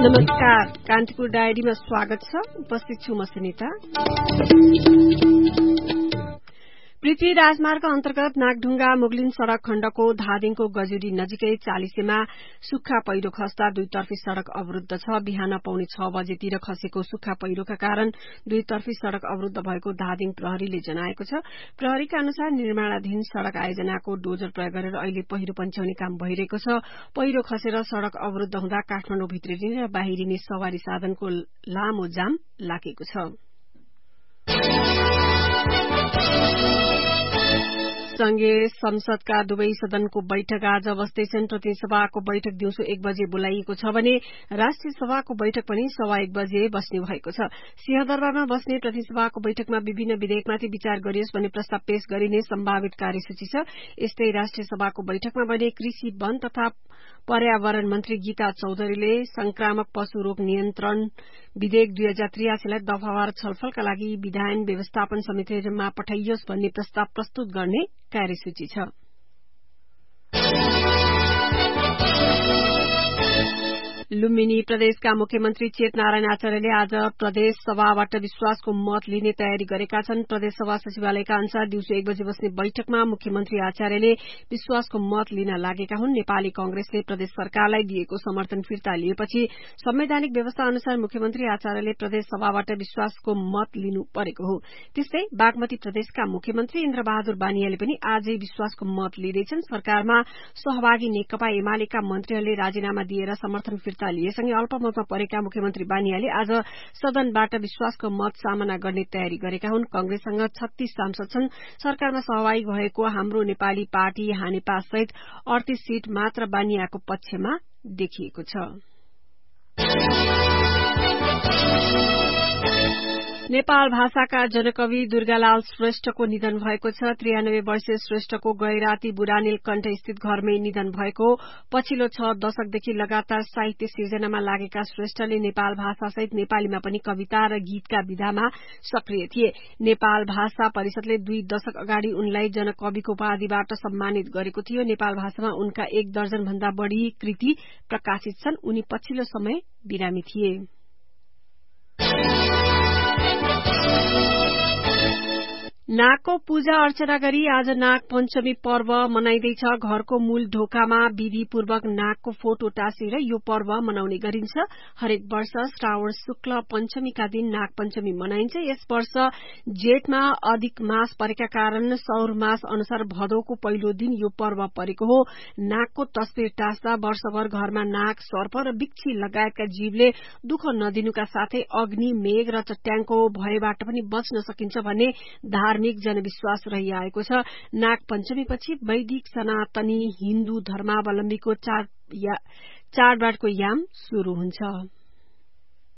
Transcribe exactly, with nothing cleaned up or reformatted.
नमस्कार, कान्तिपुर डायरीमा स्वागत छ। उपस्थित छु म सुनिता। पृथ्वी राजमार्ग अन्तर्गत नागढुङ्गा मुगलिन सड़क खण्डको धादिङको गजुरी नजिकै चालिसेमा सुक्खा पहिरो खस्दा दुईतर्फी सड़क अवरूद्ध छ। बिहान पौने छ बजेतिर खसेको सुक्खा पहिरोका कारण दुईतर्फी सड़क अवरूद्ध भएको धादिङ प्रहरीले जनाएको छ। प्रहरीका अनुसार निर्माणाधीन सड़क आयोजनाको डोजर प्रयोग गरेर अहिले पहिरो पन्छाउने काम भइरहेको छ। पहिरो खसेर सड़क अवरूद्ध हुँदा काठमाडौँ भित्रिने र बाहिरिने सवारी साधनको लामो जाम लागेको छ। संघीय संसदका दुवै सदनको बैठक आज बस्दैछन्। प्रतिनिधि सभाको बैठक दिउँसो एक बजे बोलाइएको छ भने राष्ट्रिय सभाको बैठक पनि सवा एक बजे बस्ने भएको छ। सिंहदरबारमा बस्ने प्रतिनिधि सभाको बैठकमा विभिन्न विधेयकमाथि विचार गरियोस् भन्ने प्रस्ताव पेश गरिने सम्भावित कार्यसूची छ। यस्तै राष्ट्रिय सभाको बैठकमा भने कृषि, वन तथा पर्यावरण मन्त्री गीता चौधरीले संक्रामक पशु रोग नियन्त्रण विधेयक दुई हजार त्रियासीलाई दफावार छलफलका लागि विधायन व्यवस्थापन समितिमा पठाइयोस् भन्ने प्रस्ताव प्रस्तुत गर्ने कार्यसूची छ। लुम्बिनी प्रदेशका मुख्यमन्त्री चेतनारायण आचार्यले आज प्रदेश सभाबाट विश्वासको मत लिने तयारी गरेका छन्। प्रदेश सभा सचिवालयका अनुसार दिउँसो एक बजे बस्ने बैठकमा मुख्यमन्त्री आचार्यले विश्वासको मत लिन लागेका हुन्। नेपाली कांग्रेसले प्रदेश सरकारलाई दिएको समर्थन फिर्ता लिएपछि संवैधानिक व्यवस्था अनुसार मुख्यमन्त्री आचार्यले प्रदेश सभाबाट विश्वासको मत लिनु परेको हो। त्यस्तै बागमती प्रदेशका मुख्यमन्त्री इन्द्रबहादुर बानियाले पनि आजै विश्वासको मत लिँदैछन्। सरकारमा सहभागी नेकपा एमालेका मन्त्रीहरूले राजीनामा दिएर समर्थन फिर्ता लिएसँगै अल्पमतमा परेका मुख्यमन्त्री बानियाले आज सदनबाट विश्वासको मत सामना गर्ने तयारी गरेका हुन्। कंग्रेससँग छत्तीस सांसद छन्। सरकारमा सहभागी भएको हाम्रो नेपाली पार्टी हानेपा सहित अडतीस सीट मात्र बानियाको पक्षमा देखिएको छ। नेपाल भाषाका जनकवि दुर्गालाल श्रेष्ठको निधन भएको छ। त्रियानब्बे वर्षीय श्रेष्ठको गैराती बुढानील कण्ठ स्थित घरमै निधन भएको। पछिल्लो छ दशकदेखि लगातार साहित्य सिर्जनामा लागेका श्रेष्ठले नेपाल भाषासहित नेपालीमा पनि कविता र गीतका विधामा सक्रिय थिए। नेपाल भाषा परिषदले दुई दशक अगाडि उनलाई जनकविको उपाधिबाट सम्मानित गरेको थियो। नेपाल भाषामा उनका एक दर्जन भन्दा बढ़ी कृति प्रकाशित छन्। उनी पछिल्लो समय बिरामी थिए। नागको पूजा अर्चना गरी आज नाग पञ्चमी पर्व मनाइँदैछ। घरको मूल ढोकामा विधिपूर्वक नागको फोटो टाँसेर यो पर्व मनाउने गरिन्छ। हरेक वर्ष श्रावण शुक्ल पञ्चमीका दिन नाग पञ्चमी मनाइन्छ। यस वर्ष जेठमा अधिक मास परेका कारण सौर मास अनुसार भदौको पहिलो दिन यो पर्व परेको हो। नागको तस्बिर टाँस्दा वर्षभर घरमा नाग, सर्प र बिच्छी लगायतका जीवले दुःख नदिनुका साथै अग्नि, मेघ र चट्याङको भयबाट पनि बच्न सकिन्छ भन्ने धार्मिक जनविश्वास रहिआएको छ। नाग पञ्चमीपछि वैदिक सनातनी हिन्दू धर्मावलम्बीको चाडबाडको याम शुरू हुन्छ।